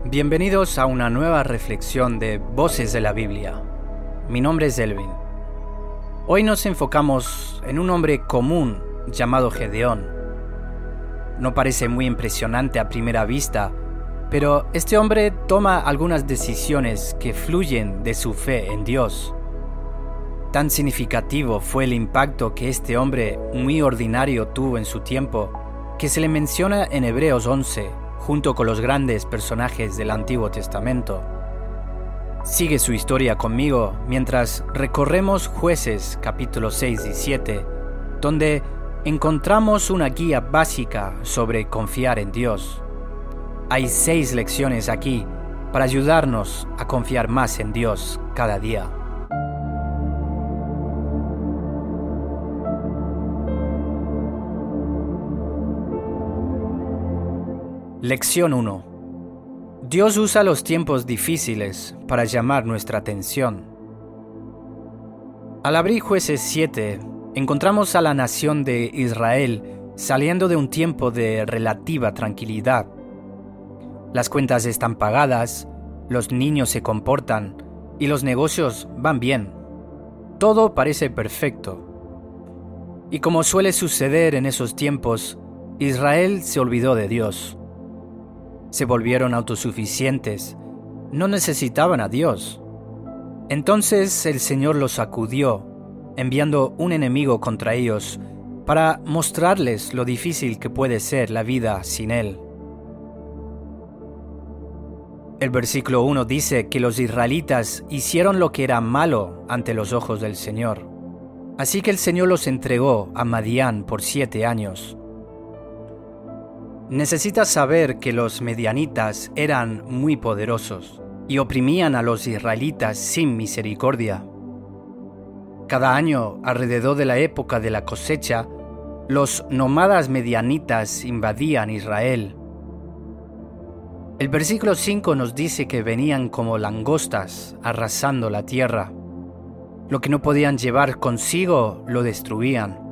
Bienvenidos a una nueva reflexión de Voces de la Biblia. Mi nombre es Elvin. Hoy nos enfocamos en un hombre común llamado Gedeón. No parece muy impresionante a primera vista, pero este hombre toma algunas decisiones que fluyen de su fe en Dios. Tan significativo fue el impacto que este hombre muy ordinario tuvo en su tiempo, que se le menciona en Hebreos 11, junto con los grandes personajes del Antiguo Testamento. Sigue su historia conmigo mientras recorremos Jueces capítulos 6 y 7, donde encontramos una guía básica sobre confiar en Dios. Hay 6 lecciones aquí para ayudarnos a confiar más en Dios cada día. Lección 1. Dios usa los tiempos difíciles para llamar nuestra atención. Al abrir Jueces 7, encontramos a la nación de Israel saliendo de un tiempo de relativa tranquilidad. Las cuentas están pagadas, los niños se comportan y los negocios van bien. Todo parece perfecto. Y como suele suceder en esos tiempos, Israel se olvidó de Dios. Se volvieron autosuficientes, no necesitaban a Dios. Entonces el Señor los sacudió, enviando un enemigo contra ellos para mostrarles lo difícil que puede ser la vida sin Él. El versículo 1 dice que los israelitas hicieron lo que era malo ante los ojos del Señor. Así que el Señor los entregó a Madián por 7 años. Necesitas saber que los medianitas eran muy poderosos y oprimían a los israelitas sin misericordia. Cada año, alrededor de la época de la cosecha, los nómadas medianitas invadían Israel. El versículo 5 nos dice que venían como langostas arrasando la tierra. Lo que no podían llevar consigo lo destruían.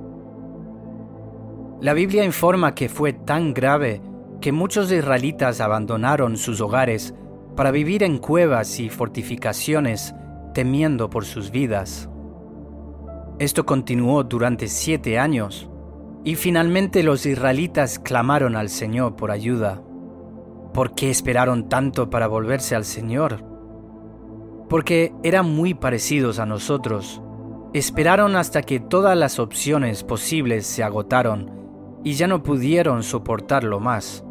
La Biblia informa que fue tan grave que muchos israelitas abandonaron sus hogares para vivir en cuevas y fortificaciones temiendo por sus vidas. Esto continuó durante 7 años y finalmente los israelitas clamaron al Señor por ayuda. ¿Por qué esperaron tanto para volverse al Señor? Porque eran muy parecidos a nosotros. Esperaron hasta que todas las opciones posibles se agotaron y ya no pudieron soportarlo más.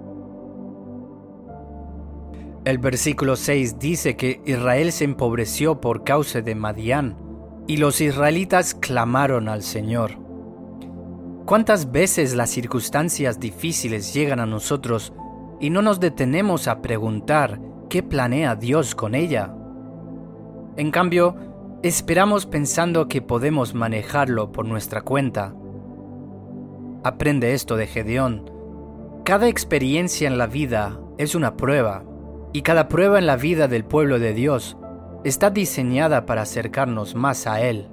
El versículo 6 dice que Israel se empobreció por causa de Madián, y los israelitas clamaron al Señor. ¿Cuántas veces las circunstancias difíciles llegan a nosotros y no nos detenemos a preguntar qué planea Dios con ella? En cambio, esperamos pensando que podemos manejarlo por nuestra cuenta. Aprende esto de Gedeón. Cada experiencia en la vida es una prueba, y cada prueba en la vida del pueblo de Dios está diseñada para acercarnos más a Él.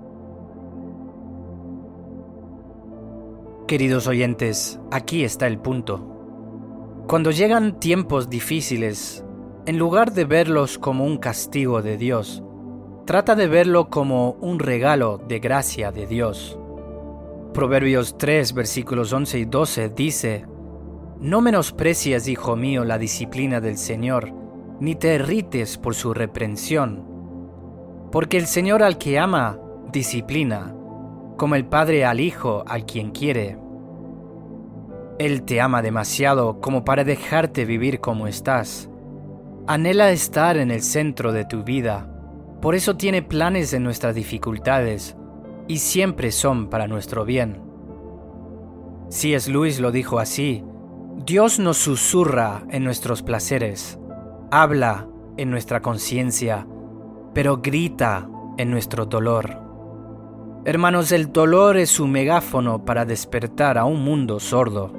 Queridos oyentes, aquí está el punto. Cuando llegan tiempos difíciles, en lugar de verlos como un castigo de Dios, trata de verlo como un regalo de gracia de Dios. Proverbios 3, versículos 11 y 12 dice: No menosprecies, hijo mío, la disciplina del Señor, ni te irrites por su reprensión. Porque el Señor al que ama, disciplina, como el padre al hijo al quien quiere. Él te ama demasiado como para dejarte vivir como estás. Anhela estar en el centro de tu vida. Por eso tiene planes en nuestras dificultades, y siempre son para nuestro bien. C.S. Lewis lo dijo así: Dios nos susurra en nuestros placeres, habla en nuestra conciencia, pero grita en nuestro dolor. Hermanos, el dolor es un megáfono para despertar a un mundo sordo.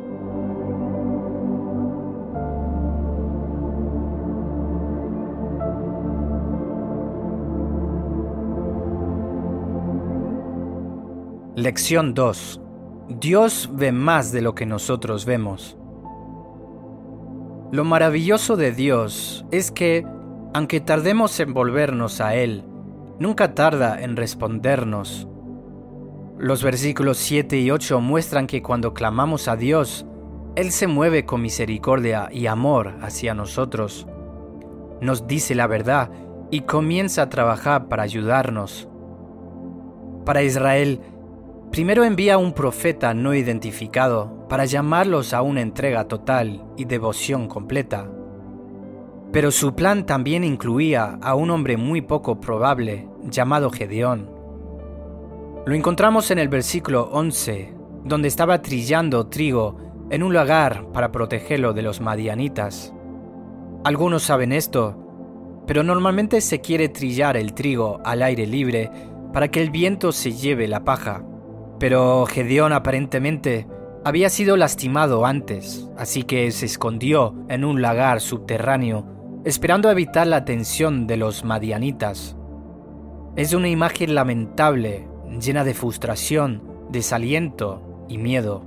Lección 2. Dios ve más de lo que nosotros vemos. Lo maravilloso de Dios es que, aunque tardemos en volvernos a Él, nunca tarda en respondernos. Los versículos 7 y 8 muestran que cuando clamamos a Dios, Él se mueve con misericordia y amor hacia nosotros. Nos dice la verdad y comienza a trabajar para ayudarnos. Para Israel, primero envía un profeta no identificado para llamarlos a una entrega total y devoción completa. Pero su plan también incluía a un hombre muy poco probable llamado Gedeón. Lo encontramos en el versículo 11, donde estaba trillando trigo en un lagar para protegerlo de los madianitas. Algunos saben esto, pero normalmente se quiere trillar el trigo al aire libre para que el viento se lleve la paja. Pero Gedeón aparentemente había sido lastimado antes, así que se escondió en un lagar subterráneo, esperando evitar la atención de los madianitas. Es una imagen lamentable, llena de frustración, desaliento y miedo.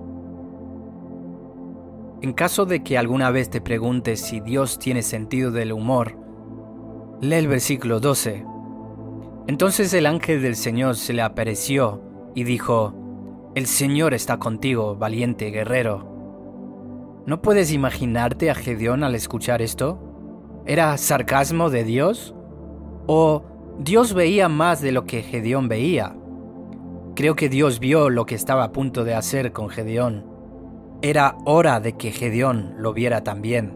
En caso de que alguna vez te preguntes si Dios tiene sentido del humor, lee el versículo 12. Entonces el ángel del Señor se le apareció y dijo: «El Señor está contigo, valiente guerrero». ¿No puedes imaginarte a Gedeón al escuchar esto? ¿Era sarcasmo de Dios? ¿O Dios veía más de lo que Gedeón veía? Creo que Dios vio lo que estaba a punto de hacer con Gedeón. Era hora de que Gedeón lo viera también.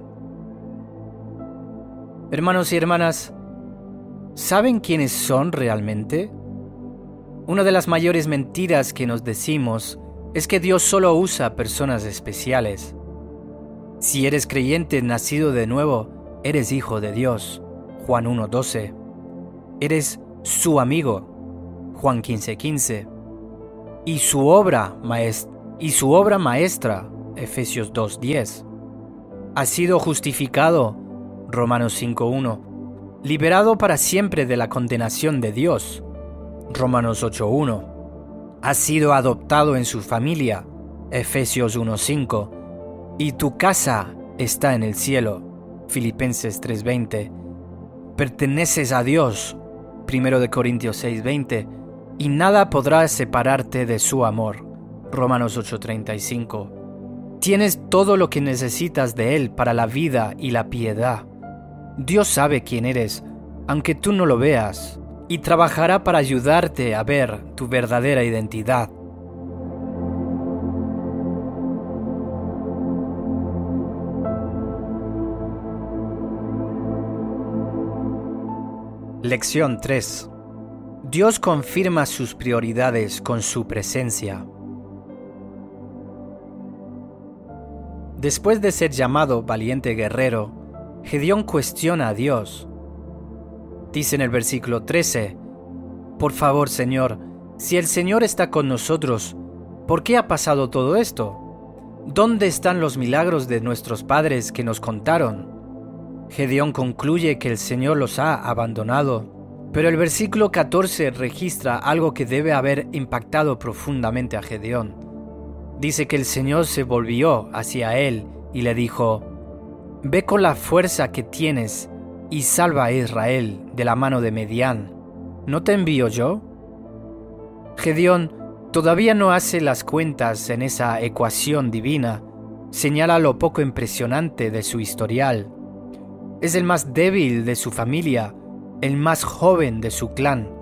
Hermanos y hermanas, ¿saben quiénes son realmente? Una de las mayores mentiras que nos decimos es que Dios solo usa personas especiales. Si eres creyente nacido de nuevo, eres hijo de Dios. Juan 1:12. Eres su amigo. Juan 15:15. Y su obra maestra. Efesios 2:10. Has sido justificado. Romanos 5:1. Liberado para siempre de la condenación de Dios. Romanos 8:1. Has sido adoptado en su familia. Efesios 1:5. Y tu casa está en el cielo. Filipenses 3:20. Perteneces a Dios. 1 Corintios 6:20. Y nada podrá separarte de su amor. Romanos 8:35. Tienes todo lo que necesitas de Él para la vida y la piedad. Dios sabe quién eres, aunque tú no lo veas, y trabajará para ayudarte a ver tu verdadera identidad. Lección 3. Dios confirma sus prioridades con su presencia. Después de ser llamado valiente guerrero, Gedeón cuestiona a Dios. Dice en el versículo 13: «Por favor, Señor, si el Señor está con nosotros, ¿por qué ha pasado todo esto? ¿Dónde están los milagros de nuestros padres que nos contaron?» Gedeón concluye que el Señor los ha abandonado, pero el versículo 14 registra algo que debe haber impactado profundamente a Gedeón. Dice que el Señor se volvió hacia él y le dijo: «Ve con la fuerza que tienes y salva a Israel de la mano de Medián. ¿No te envío yo?» Gedeón todavía no hace las cuentas en esa ecuación divina. Señala lo poco impresionante de su historial. Es el más débil de su familia, el más joven de su clan.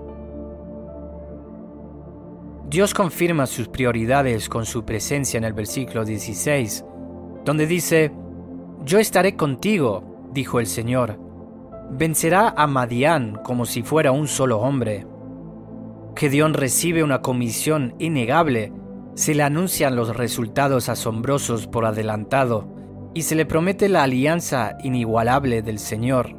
Dios confirma sus prioridades con su presencia en el versículo 16, donde dice: «Yo estaré contigo», dijo el Señor. «Vencerá a Madián como si fuera un solo hombre». Gedeón recibe una comisión innegable, se le anuncian los resultados asombrosos por adelantado y se le promete la alianza inigualable del Señor.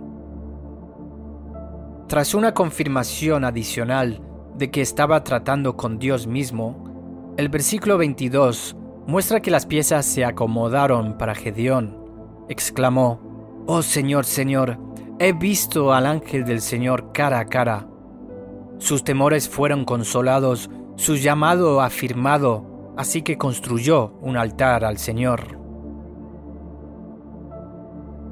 Tras una confirmación adicional de que estaba tratando con Dios mismo, el versículo 22 muestra que las piezas se acomodaron para Gedeón. Exclamó: «Oh Señor, Señor, he visto al ángel del Señor cara a cara». Sus temores fueron consolados, su llamado afirmado, así que construyó un altar al Señor.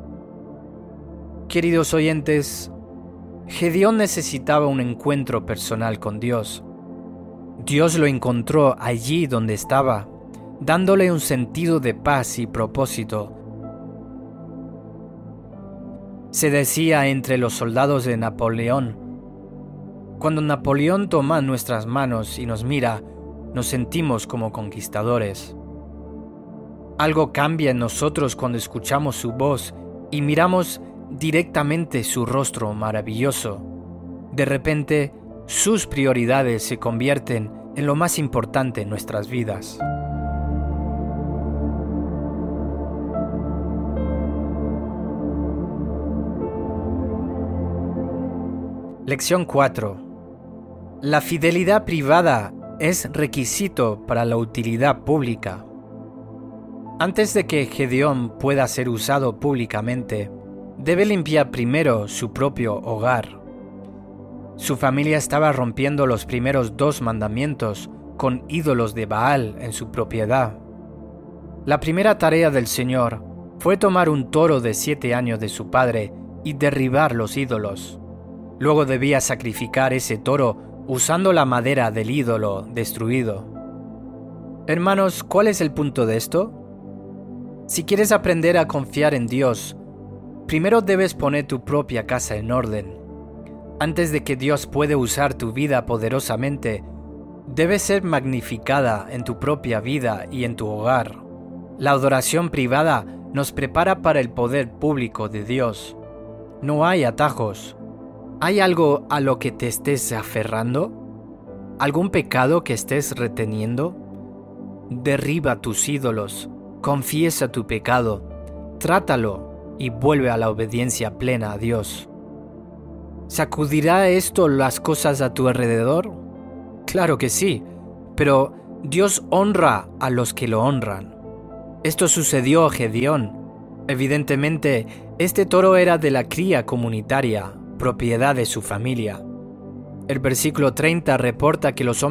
Queridos oyentes, Gedeón necesitaba un encuentro personal con Dios. Dios lo encontró allí donde estaba, dándole un sentido de paz y propósito. Se decía entre los soldados de Napoleón: cuando Napoleón toma nuestras manos y nos mira, nos sentimos como conquistadores. Algo cambia en nosotros cuando escuchamos su voz y miramos directamente su rostro maravilloso. De repente, sus prioridades se convierten en lo más importante en nuestras vidas. Lección 4. La fidelidad privada es requisito para la utilidad pública. Antes de que Gedeón pueda ser usado públicamente, debe limpiar primero su propio hogar. Su familia estaba rompiendo los primeros 2 mandamientos con ídolos de Baal en su propiedad. La primera tarea del Señor fue tomar un toro de 7 años de su padre y derribar los ídolos. Luego debía sacrificar ese toro usando la madera del ídolo destruido. Hermanos, ¿cuál es el punto de esto? Si quieres aprender a confiar en Dios, primero debes poner tu propia casa en orden. Antes de que Dios pueda usar tu vida poderosamente, debe ser magnificada en tu propia vida y en tu hogar. La adoración privada nos prepara para el poder público de Dios. No hay atajos. ¿Hay algo a lo que te estés aferrando? ¿Algún pecado que estés reteniendo? Derriba tus ídolos, confiesa tu pecado, trátalo y vuelve a la obediencia plena a Dios. ¿Sacudirá esto las cosas a tu alrededor? Claro que sí, pero Dios honra a los que lo honran. Esto sucedió a Gedeón. Evidentemente, este toro era de la cría comunitaria, propiedad de su familia. El versículo 30 reporta que los hombres